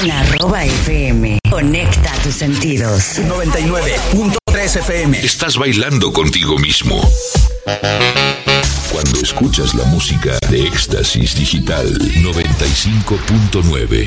En @FM. Conecta tus sentidos. 99.3 FM. Estás bailando contigo mismo. Cuando escuchas la música de Éxtasis Digital 95.9.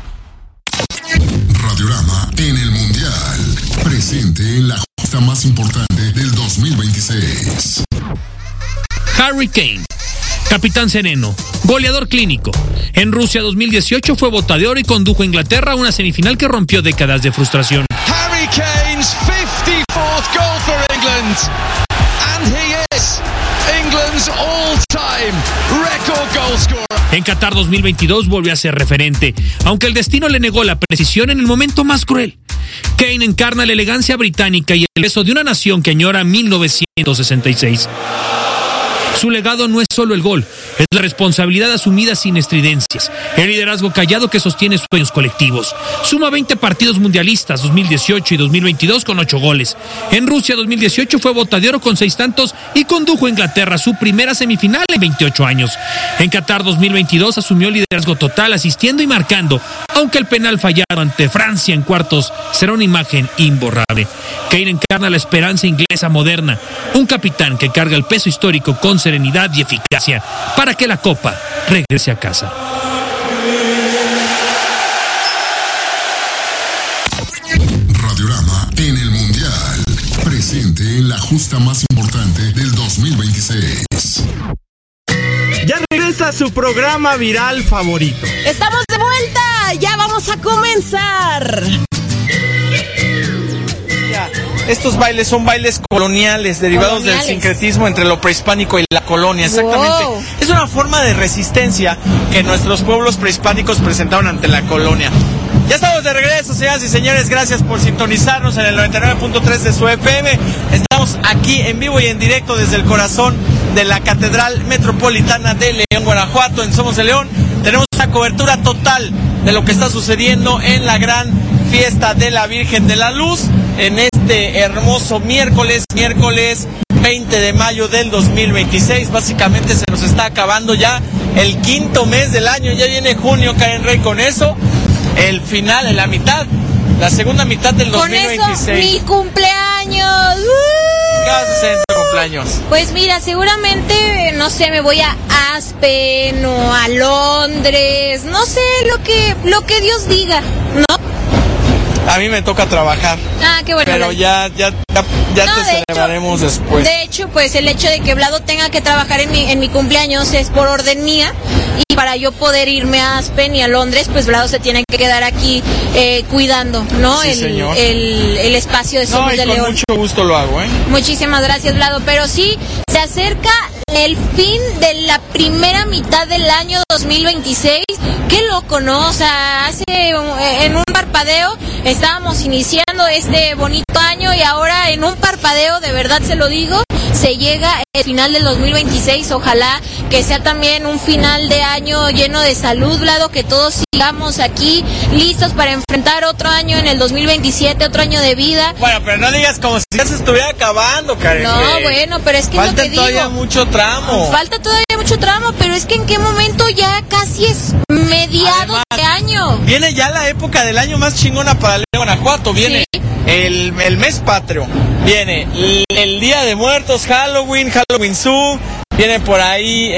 Radiorama en el Mundial. Presente en la justa más importante del 2026. Harry Kane, capitán sereno, goleador clínico. En Rusia 2018 fue Bota de Oro y condujo a Inglaterra a una semifinal que rompió décadas de frustración. Harry Kane's 54th goal for England. And he is England's all-time record goal scorer. En Qatar 2022 volvió a ser referente, aunque el destino le negó la precisión en el momento más cruel. Kane encarna la elegancia británica y el peso de una nación que añora 1966. Su legado no es solo el gol, es la responsabilidad asumida sin estridencias, el liderazgo callado que sostiene sueños colectivos. Suma 20 partidos mundialistas, 2018 y 2022 con 8 goles. En Rusia 2018 fue Bota de Oro con 6 tantos y condujo a Inglaterra a su primera semifinal en 28 años. En Qatar 2022 asumió liderazgo total, asistiendo y marcando, aunque el penal fallado ante Francia en cuartos será una imagen imborrable. Kane encarna la esperanza inglesa moderna, un capitán que carga el peso histórico con serenidad y eficacia para que la copa regrese a casa. Radiorama en el Mundial. Presente en la justa más importante del 2026. Ya regresa su programa viral favorito. ¡Estamos de vuelta! ¡Ya vamos a comenzar! Estos bailes son bailes coloniales, derivados del sincretismo entre lo prehispánico y la colonia, exactamente. Wow. Es una forma de resistencia que nuestros pueblos prehispánicos presentaron ante la colonia. Ya estamos de regreso, señoras y señores, gracias por sintonizarnos en el 99.3 de su FM. Estamos aquí en vivo y en directo desde el corazón de la Catedral Metropolitana de León, Guanajuato, en Somos de León. Tenemos una cobertura total de lo que está sucediendo en la gran fiesta de la Virgen de la Luz, en este hermoso miércoles 20 de mayo del 2026. Básicamente se nos está acabando ya el quinto mes del año, ya viene junio, Karen Rey, con eso, el final, en la mitad, la segunda mitad del 2026. Con eso, mi cumpleaños. ¿Qué vas a hacer en tu cumpleaños? Pues mira, seguramente, no sé, me voy a Aspen o a Londres, no sé, lo que Dios diga, ¿no? A mí me toca trabajar. Ah, qué bueno. Pero ya no, te celebraremos después. De hecho, pues el hecho de que Vlado tenga que trabajar en mi cumpleaños es por orden mía. Y para yo poder irme a Aspen y a Londres, pues Vlado se tiene que quedar aquí cuidando, ¿no? Sí, el espacio de Somos de León. Con mucho gusto lo hago, ¿eh? Muchísimas gracias, Vlado. Pero sí, se acerca el fin de la primera mitad del año 2026. Qué loco, ¿no? O sea, en un parpadeo estábamos iniciando este bonito año y ahora en un parpadeo, de verdad se lo digo, se llega el final del 2026. Ojalá que sea también un final de año lleno de salud, Vlado, que todos sigamos aquí listos para enfrentar otro año en el 2027, otro año de vida. Bueno, pero no digas como si ya se estuviera acabando, Karen. No, bueno, pero es que falta es lo que todavía digo. mucho tramo. Falta todavía mucho tramo, pero es que en qué momento ya casi es mediados de año. Viene ya la época del año más chingona para León, Guanajuato. Viene el mes patrio, viene el Día de Muertos, Halloween Zoo, viene por ahí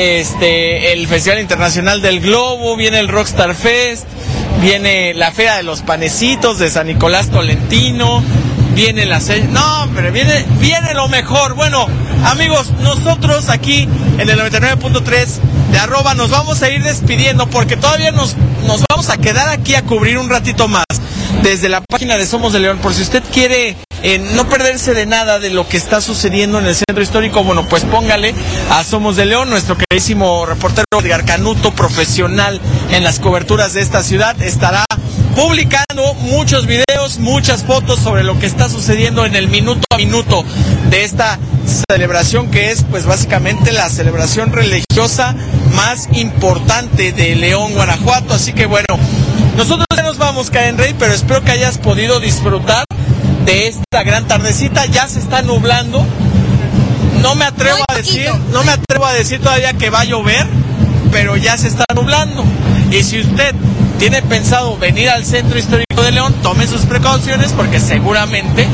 el Festival Internacional del Globo, viene el Rockstar Fest, viene la Feria de los Panecitos de San Nicolás Tolentino, viene la no, pero viene lo mejor. Bueno, amigos, nosotros aquí en el 99.3 de @ nos vamos a ir despidiendo porque todavía nos vamos a quedar aquí a cubrir un ratito más desde la página de Somos de León, por si usted quiere no perderse de nada de lo que está sucediendo en el centro histórico. Bueno, pues póngale a Somos de León. Nuestro queridísimo reportero Edgar Canuto, profesional en las coberturas de esta ciudad, estará publicando muchos videos, muchas fotos sobre lo que está sucediendo en el minuto a minuto de esta celebración, que es pues básicamente la celebración religiosa más importante de León, Guanajuato. Así que bueno, nosotros ya nos vamos, Karen Rey, pero espero que hayas podido disfrutar de esta gran tardecita. Ya se está nublando. No me atrevo a decir todavía que va a llover, pero ya se está nublando. Y si usted tiene pensado venir al Centro Histórico de León, tome sus precauciones porque seguramente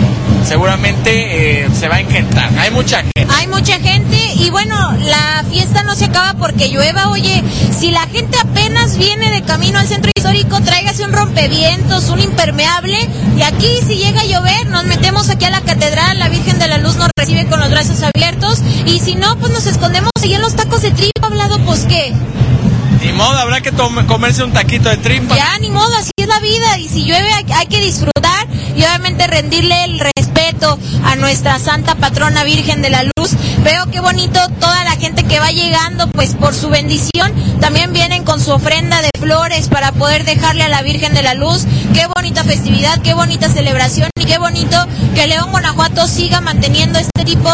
se va a engentar. Hay mucha gente. Hay mucha gente y bueno, la fiesta no se acaba porque llueva. Oye, si la gente apenas viene de camino al Centro Histórico, tráigase un rompevientos, un impermeable, y aquí si llega a llover, nos metemos aquí a la catedral, la Virgen de la Luz nos recibe con los brazos abiertos, y si no, pues nos escondemos ahí en los tacos de tripa, hablado, pues qué. Ni modo, habrá que comerse un taquito de tripa. Ya, ni modo, así es la vida, y si llueve hay que disfrutar y obviamente rendirle el respeto a nuestra Santa Patrona Virgen de la Luz. Veo qué bonito toda la gente que va llegando, pues por su bendición, también vienen con su ofrenda de flores para poder dejarle a la Virgen de la Luz. Qué bonita festividad, qué bonita celebración y qué bonito que León, Guanajuato siga manteniendo este tipo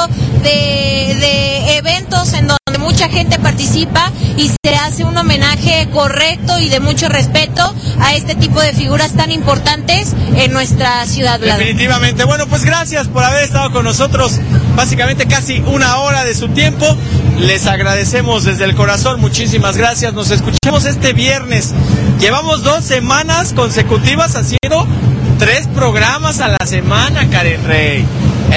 de eventos en donde mucha gente participa y se hace un homenaje correcto y de mucho respeto a este tipo de figuras tan importantes en nuestra ciudad. Definitivamente. Bueno, pues gracias por haber estado con nosotros, básicamente casi una hora de su tiempo. Les agradecemos desde el corazón, muchísimas gracias. Nos escuchamos este viernes. Llevamos 2 semanas consecutivas haciendo 3 programas a la semana, Karen Rey.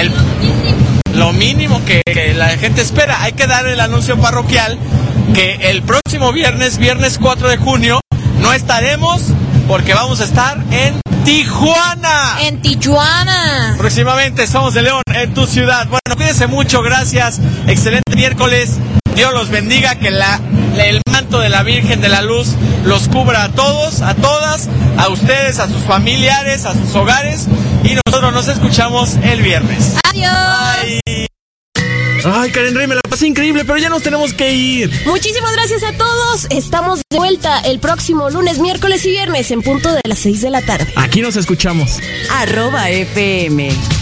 Lo mínimo que la gente espera. Hay que dar el anuncio parroquial que el próximo viernes 4 de junio, no estaremos porque vamos a estar en Tijuana. En Tijuana. Próximamente Somos de León en tu ciudad. Bueno, cuídense mucho, gracias. Excelente miércoles. Dios los bendiga, que el manto de la Virgen de la Luz los cubra a todos, a todas, a ustedes, a sus familiares, a sus hogares. Y nosotros nos escuchamos el viernes. Adiós. Bye. Ay, Karen Rey, me la pasé increíble, pero ya nos tenemos que ir. Muchísimas gracias a todos. Estamos de vuelta el próximo lunes, miércoles y viernes en punto de las 6 de la tarde. Aquí nos escuchamos. @FM